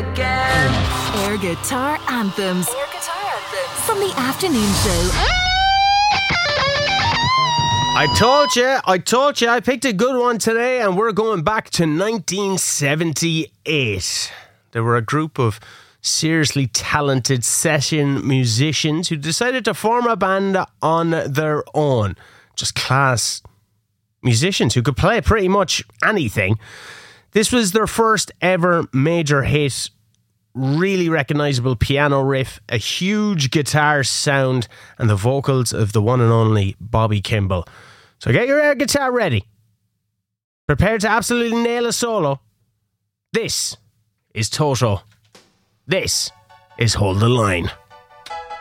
again. Air Guitar Anthems. Air Guitar Anthems. From the afternoon show. I told you, I picked a good one today, and we're going back to 1978. There were a group of seriously talented session musicians who decided to form a band on their own. Just class musicians who could play pretty much anything. This was their first ever major hit. Really recognisable piano riff, a huge guitar sound, and the vocals of the one and only Bobby Kimball. So get your air guitar ready. Prepare to absolutely nail a solo. This is Toto. This is Hold the Line.